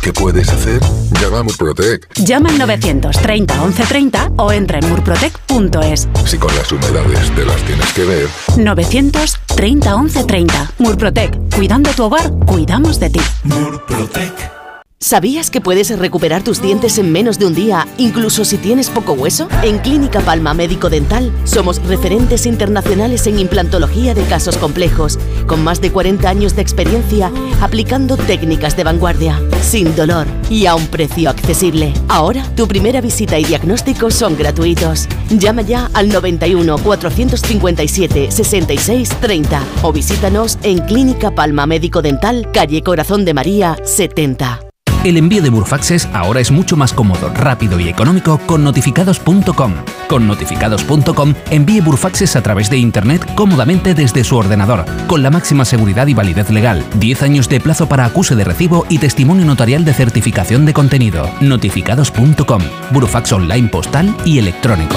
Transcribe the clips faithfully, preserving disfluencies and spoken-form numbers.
¿Qué puedes hacer? Llama a Murprotec. Llama al novecientos treinta once treinta o entra en murprotec punto es. Si con las humedades te las tienes que ver. novecientos treinta once treinta. Murprotec. Cuidando tu hogar, cuidamos de ti. Murprotec. ¿Sabías que puedes recuperar tus dientes en menos de un día, incluso si tienes poco hueso? En Clínica Palma Médico Dental somos referentes internacionales en implantología de casos complejos, con más de cuarenta años de experiencia aplicando técnicas de vanguardia, sin dolor y a un precio accesible. Ahora, tu primera visita y diagnóstico son gratuitos. Llama ya al noventa y uno, cuatrocientos cincuenta y siete, sesenta y seis, treinta o visítanos en Clínica Palma Médico Dental, calle Corazón de María, setenta. El envío de Burfaxes ahora es mucho más cómodo, rápido y económico con notificados punto com. Con notificados punto com envíe Burfaxes a través de Internet cómodamente desde su ordenador, con la máxima seguridad y validez legal, diez años de plazo para acuse de recibo y testimonio notarial de certificación de contenido. notificados punto com. Burfax online postal y electrónico.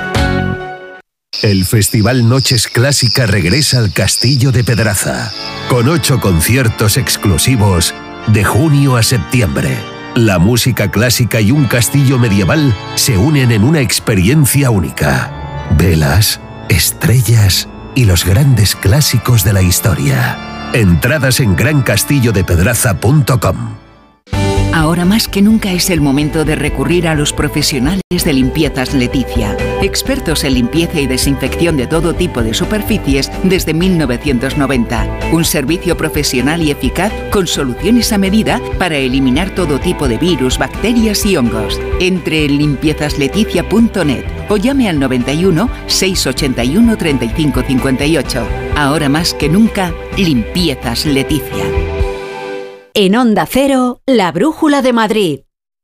El Festival Noches Clásica regresa al Castillo de Pedraza, con ocho conciertos exclusivos de junio a septiembre. La música clásica y un castillo medieval se unen en una experiencia única. Velas, estrellas y los grandes clásicos de la historia. Entradas en gran castillo de pedraza punto com. Ahora más que nunca es el momento de recurrir a los profesionales de Limpiezas Leticia, expertos en limpieza y desinfección de todo tipo de superficies desde mil novecientos noventa. Un servicio profesional y eficaz con soluciones a medida para eliminar todo tipo de virus, bacterias y hongos. Entre en limpiezas leticia punto net o llame al noventa y uno, seiscientos ochenta y uno, treinta y cinco cincuenta y ocho. Ahora más que nunca, Limpiezas Leticia. En Onda Cero, La Brújula de Madrid.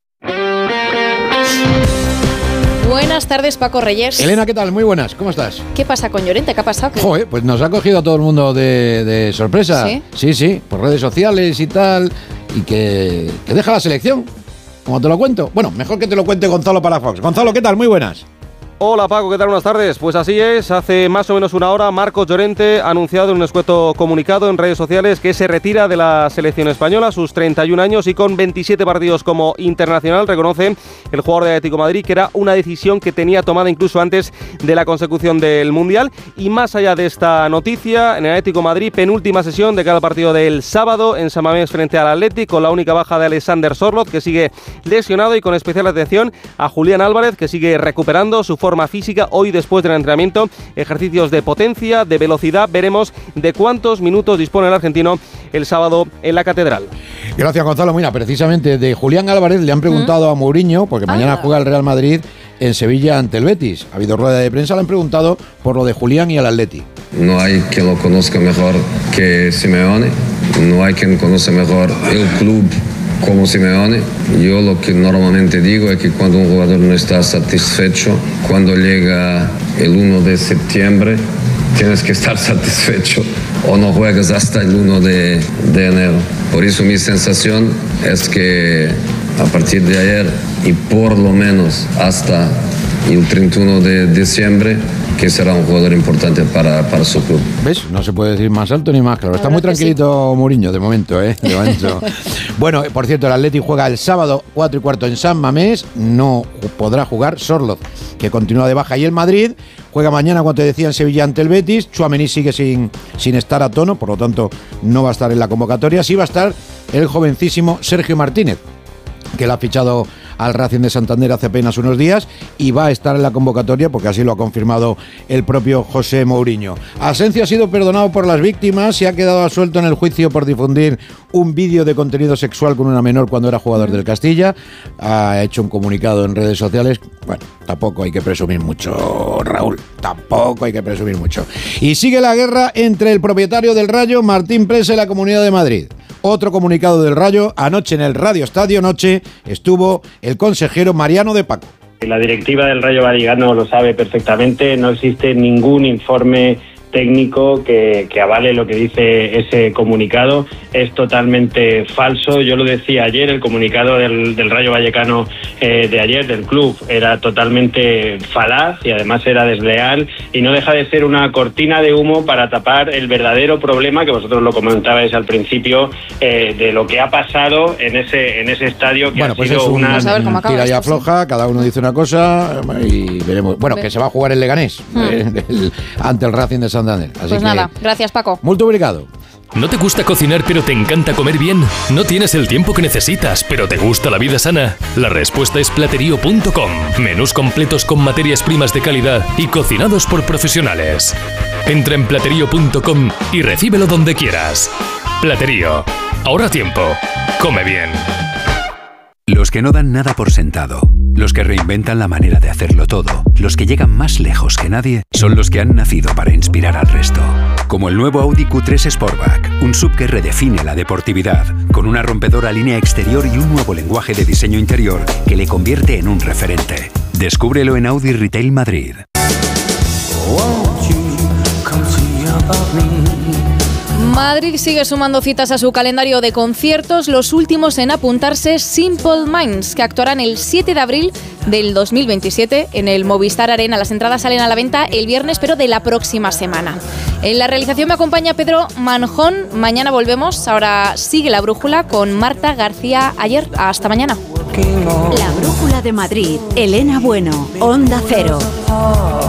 Buenas tardes, Paco Reyes. Elena, ¿qué tal? Muy buenas, ¿cómo estás? ¿Qué pasa con Llorente? ¿Qué ha pasado? ¿Qué? Joder, pues nos ha cogido a todo el mundo de, de sorpresa. ¿Sí? Sí, sí, por redes sociales y tal, y que, que deja la selección, como te lo cuento. Bueno, mejor que te lo cuente Gonzalo Palafox. Gonzalo, ¿qué tal? Muy buenas. Hola Paco, ¿qué tal? Buenas tardes. Pues así es, hace más o menos una hora Marcos Llorente ha anunciado en un escueto comunicado en redes sociales que se retira de la selección española a sus treinta y un años y con veintisiete partidos como internacional. Reconoce el jugador de Atlético de Madrid que era una decisión que tenía tomada incluso antes de la consecución del Mundial. Y más allá de esta noticia, en el Atlético de Madrid, penúltima sesión de cada partido del sábado en San Mamés frente al Atlético, con la única baja de Alexander Sorloth, que sigue lesionado, y con especial atención a Julián Álvarez, que sigue recuperando su forma física. Hoy, después del entrenamiento, ejercicios de potencia, de velocidad. Veremos de cuántos minutos dispone el argentino el sábado en la Catedral. Gracias, Gonzalo. Mira, precisamente de Julián Álvarez le han preguntado ¿Mm? a Mourinho, porque mañana ah. juega el Real Madrid en Sevilla ante el Betis. Ha habido rueda de prensa, le han preguntado por lo de Julián y el Atleti. No hay quien lo conozca mejor que Simeone, no hay quien conoce mejor el club como Simeone. Yo lo que normalmente digo es que cuando un jugador no está satisfecho, cuando llega el uno de septiembre, tienes que estar satisfecho o no juegas hasta el uno de, de enero. Por eso mi sensación es que a partir de ayer y por lo menos hasta el treinta y uno de diciembre, que será un jugador importante para, para su club. ¿Ves? No se puede decir más alto ni más claro. Está muy tranquilito sí. Mourinho de momento, ¿eh? De momento. Bueno, por cierto, el Atleti juega el sábado cuatro y cuarto en San Mamés. No podrá jugar Sorloth, que continúa de baja. Y el Madrid juega mañana, como te decía, en Sevilla ante el Betis. Tchouaméni sigue sin, sin estar a tono, por lo tanto no va a estar en la convocatoria. Sí va a estar el jovencísimo Sergio Martínez, que lo ha fichado al Racing de Santander hace apenas unos días y va a estar en la convocatoria porque así lo ha confirmado el propio José Mourinho. Asensio ha sido perdonado por las víctimas y ha quedado absuelto en el juicio por difundir un vídeo de contenido sexual con una menor cuando era jugador del Castilla. Ha hecho un comunicado en redes sociales. Bueno, tampoco hay que presumir mucho, Raúl, tampoco hay que presumir mucho. Y sigue la guerra entre el propietario del Rayo, Martín Presa, y la Comunidad de Madrid. Otro comunicado del Rayo. Anoche en el Radio Estadio Noche estuvo el consejero Mariano de Paco. La directiva del Rayo Vallecano lo sabe perfectamente. No existe ningún informe técnico que, que avale lo que dice ese comunicado. Es totalmente falso. Yo lo decía ayer, el comunicado del, del Rayo Vallecano eh, de ayer, del club, era totalmente falaz y además era desleal y no deja de ser una cortina de humo para tapar el verdadero problema que vosotros lo comentabais al principio eh, de lo que ha pasado en ese en ese estadio que bueno, ha pues sido es un, una un tira y afloja, cada uno dice una cosa y veremos. Bueno, que se va a jugar el Leganés hmm. eh, el, ante el Racing de Santander. Así pues que, nada, gracias Paco. Muy obrigado. ¿No te gusta cocinar pero te encanta comer bien? ¿No tienes el tiempo que necesitas pero te gusta la vida sana? La respuesta es platerío punto com. Menús completos con materias primas de calidad y cocinados por profesionales. Entra en platerío punto com y recíbelo donde quieras. Platerío. Ahorra tiempo. Come bien. Los que no dan nada por sentado, los que reinventan la manera de hacerlo todo, los que llegan más lejos que nadie, son los que han nacido para inspirar al resto. Como el nuevo Audi Q tres Sportback, un S U V que redefine la deportividad, con una rompedora línea exterior y un nuevo lenguaje de diseño interior que le convierte en un referente. Descúbrelo en Audi Retail Madrid. Madrid sigue sumando citas a su calendario de conciertos, los últimos en apuntarse Simple Minds, que actuarán el siete de abril del dos mil veintisiete en el Movistar Arena. Las entradas salen a la venta el viernes, pero de la próxima semana. En la realización me acompaña Pedro Manjón. Mañana volvemos. Ahora sigue La Brújula con Marta García Ayer. Hasta mañana. La Brújula de Madrid. Elena Bueno, Onda Cero.